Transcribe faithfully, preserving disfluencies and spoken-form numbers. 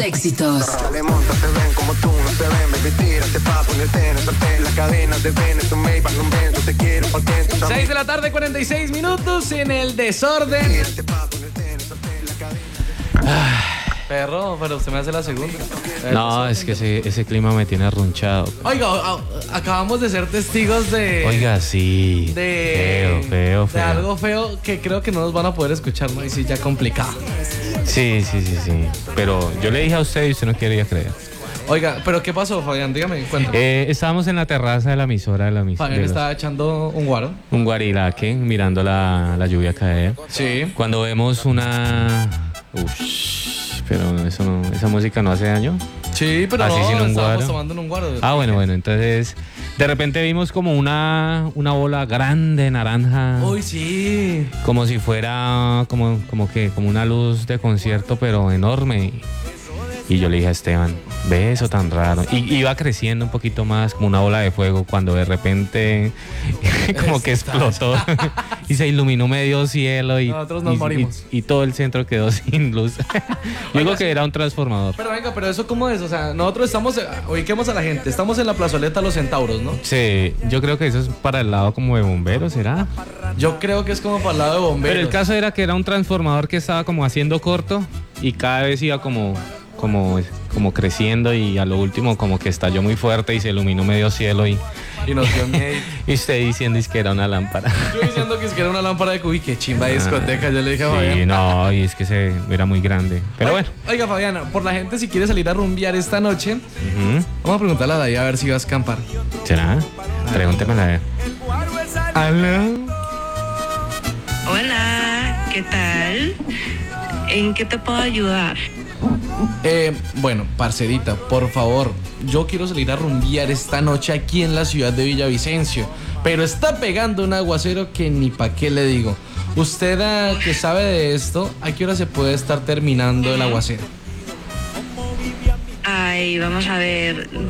Éxitos. Le monta, se ven como tú, no se ven, baby, tírate pa' ponerte en el sartén. Las cadenas de Venus, un Maybach, un Benzo, te quiero pa' que tus seis de la tarde, cuarenta y seis minutos en el desorden. tírate pa' ponerte en el sartén. Las cadenas. Perro, pero usted me hace la segunda. No, es que ese, ese clima me tiene arrunchado. Oiga, a- a- acabamos de ser testigos de... Oiga, sí. De... Feo, feo, De feo. algo feo que creo que no nos van a poder escuchar, ¿no? Y sí, ya complicado. Sí, sí, sí, sí. Pero yo le dije a usted y usted no quería creer. Oiga, ¿pero qué pasó, Fabián? Dígame, cuéntame. Eh, estábamos en la terraza de la emisora de la emisora. Fabián estaba echando un guaro. Un guarilaque, mirando la, la lluvia caer. Sí. Cuando vemos una... Ush, pero eso no, esa música no hace daño. Sí, pero Así no, sin un estábamos guaro. tomando en un guaro. Ah, bueno, bueno, entonces de repente vimos como una, una bola grande, naranja, Uy, sí. como si fuera como, como que, como una luz de concierto, pero enorme. Y yo le dije a Esteban, ve eso tan raro. Y iba creciendo un poquito más, como una bola de fuego, cuando de repente como que explotó y se iluminó medio cielo y, Nosotros nos y- morimos. y- y todo el centro quedó sin luz. Yo digo que era un transformador. Pero venga, pero eso cómo es, o sea, nosotros estamos, eh, ubiquemos a la gente, estamos en la plazoleta Los Centauros, ¿no? Sí, yo creo que eso es para el lado como de bomberos, ¿será? Yo creo que es como para el lado de bomberos. Pero el caso era que era un transformador que estaba como haciendo corto y cada vez iba como, como, como creciendo y a lo último como que estalló muy fuerte y se iluminó medio cielo y, Y nos dio miedo. y usted diciendo es que era una lámpara. Yo diciendo que es que era una lámpara de cubi, que chimba de discoteca, yo le dije a Fabián. Sí, no, y es que se era muy grande. Pero bueno. Oiga, Fabiana, por la gente si quiere salir a rumbear esta noche, Ujú. vamos a preguntarle a David a ver si va a escampar. ¿Será? Pregúntemela a ver. ¿Aló? Hola, ¿qué tal? ¿En qué te puedo ayudar? Eh, bueno, parcerita, por favor, yo quiero salir a rumbear esta noche aquí en la ciudad de Villavicencio, pero está pegando un aguacero que ni pa' qué le digo. Usted ah, que sabe de esto, ¿a qué hora se puede estar terminando el aguacero? Ay, vamos a ver,